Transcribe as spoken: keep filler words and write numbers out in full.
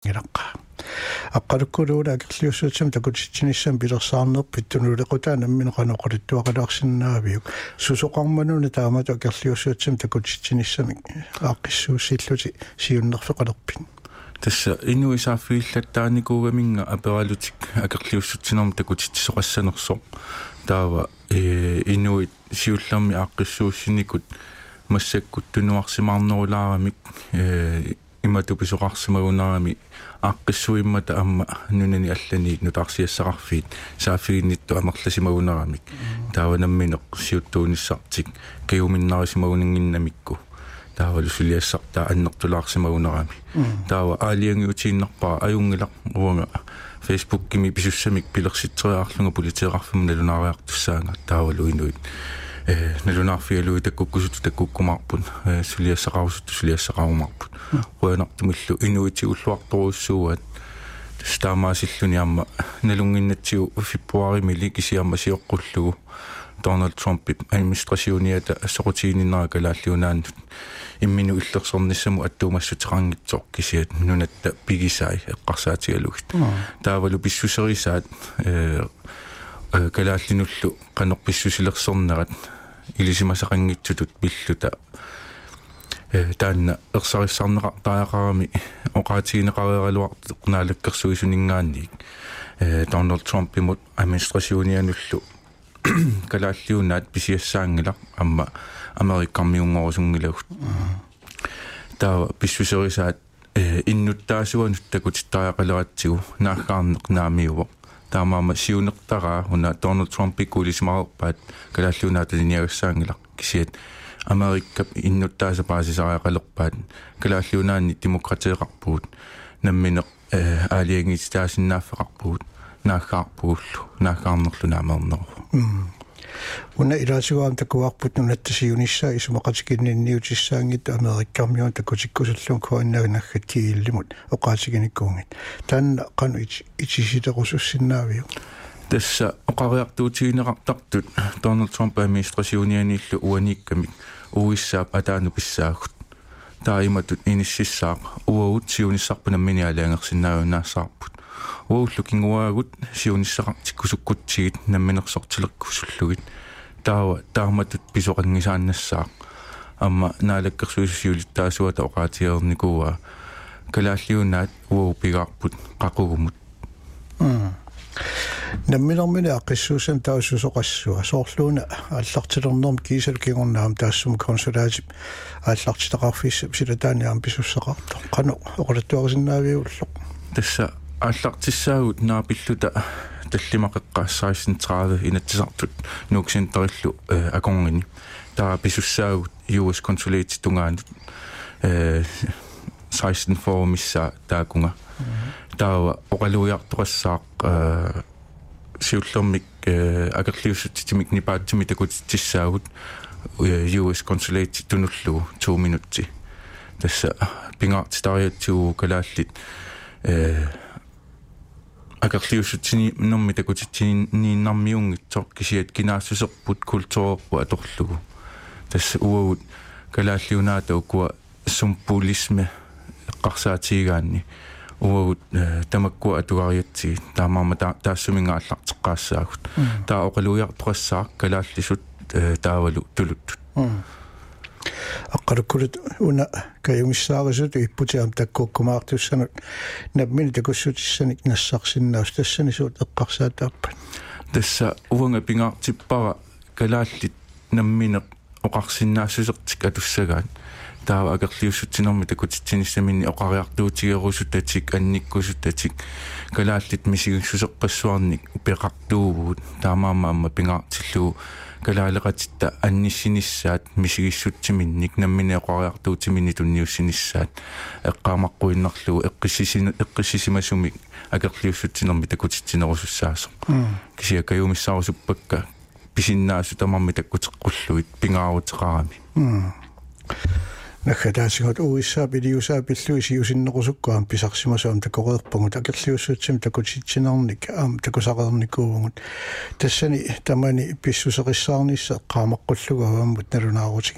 ngilaqqa aqqalukkuuluula akirliussuutsam takutitsinissam pilersaarnerpit tunulequtaana minqanoqalittuaqalaarsinnaaviuk susoqarmanuuna taamatu akirliussuutsam takutitsinissami aaqqissuussilluti siunnerfeqalerpin tässä inuisaafiillattaanikuugaminga aperalutik akirliussutsinarm takutitsoqassanerso taava inuit siullermi aaqqissuussinikut massakkut tunuarsimaarnerulaaramik imatupisoqarsimagunaami aaqqissuimmata amma nunani allani nutarsiassaqarfiit saafiginnittu amerlasimagunaramik taava nammineq siuttuunissartik kayuminnarisimagunanginnamikku taava lusuliassartaa annertulaarsimagunarami taava aaliangiutiinnerpaa ajungilaq uanga Facebook-kimi pisussamik pilersitteriaarlunga politieqarfum nalunariartussaanga taava luinuit nalunarfialui takkukkusut takkukkumarpun suliassaqarusut suliassaqarumarpun ruanartumillu inuitiulluartoruussuuat staamaasilluni amma nalunginnatsiu februarimili kisiamma sioqqullugu Donald Trump administrationiata assoqutiininnaqa kalaalliunaannut imminu illersernissamu attuumassutеқангитсоқ кисиат нунатта пигисай эққарсаатигалугит таавалу писсусерисаат э калааллинуллу канерписсусилерсернерат илисимасақангитсутут пиллута э таанна ерсариссарнеқартаақарами оқаатигинеқариералуарту наалаккерсуисунингаанник э Donald Trump имут администратиониануллу калааллиунаат писиассаангила амма америккармиунгорусунгилагут таа писсусерисаат э иннуттаасуанут такутиттариақалератсигу наахгаарнеқ наамиуво таамаама сиунертараа уна Donald Trump икулисмаарпаат калааллиунаат линиагассаангила кисиат америкка иннуттааса паасисариақалерпаат калааллиунаанни демократеэқарпуут намминеқ э аалиангитаасиннааффеқарпуут наахгаарпууллу наахгаарнерлу наамернеру Una ilaasugaam takuarput nunattasiunissa isumaqatikиннинниутиссаангит америккармиун такутиккусуллун куаннагнаггатигиилlimut оqaatiginikkuungit таанна qanu итисилерусуссиннаавиу тасса оqariartuutigineqartartut Donald Trump administrationianillu uanikkamik uissaap ataanu pissaagut taaimmatut iniссissaaq uagut siunissarpunamini alaangersinnaaunaassaarput ууллукингуаагут сиунissaqartikkusukkutsiit намминерсортилеркусуллугит таава тааматут писоқангисааннассаақ амма наалаккерсуисиулиттаасуата оqaatiерникуа калааллиунаат уу пигаарпут қақугумут намминермини аққиссуусам таусусоқассуа соорлууна аллартилернерм кисалкигорнаам таассум консулаатип ааллартилеқарфиссап силатааниаам писуссақарто қану оқалаттуарисиннаавиуллоқ тасса аллартиссаагут наапиллута таллимақеққаассаарисин трedive инатсисартут нууксинтериллу аконгини таа писуссаагут U S консулеити тунгаанут э sixteen формисса таакунга таава оқалуиартоқассаақ э сиуллермик акерлиуссутитимик нипаатсими такутиссаагут U S консулеити тунуллу two минутти тасса пингаартитариатсуу калааллит э акерлиуссутини нумми такутитсининнармиунгитсоо кисиат кинаассусерпут культуурпу аторлугу тасса уагут калааллиунаата укуа сумпулисме эққарсаатигаанни уагут тамаккуа атугариатсиги таамаама таассумингааллартеққаассаагут таа оқалуиартоқассаақ калааллисут таавалу тулуттут аққалуккулут уна каюмиссаарисут иппутиам таккуккумаартуссанут наммини такуссутиссаник нассарсиннаус тассани суут эққарсаатааппат тасса уанга пингаартиппара калааллит намминеқ оқарсиннаассусертик атуссагаат таава акерлиуссутсинерми такутитсиниссаминни оқариартуутигерусутатик анниккусутатик калааллит мисигиссусеққассуарник пеқартуувут таамаама амма пингаартиллуу калаалеқатитта анниссиниссаат мисигиссутсиминник наммини оқариартуутимини тунниуссиниссаат эққаамаққуиннарлугу эққиссисин эққиссисимасумик акерлиуссутсинерми такутитсинерусуссаасо кисия каюмиссаарусуппакка писиннаасу тамарми таккутеққуллуит пингаарутеқарами нахатаасигот уиссаа пилиусаа пиллуиси юсиннерусуккаам писарсимасаам такореерпугут акерлиуссутсим такутитсинерник аам такусақерникуугут тассани тамани писсусеқиссаарнисса эққаамаққуллугааммут налунаарути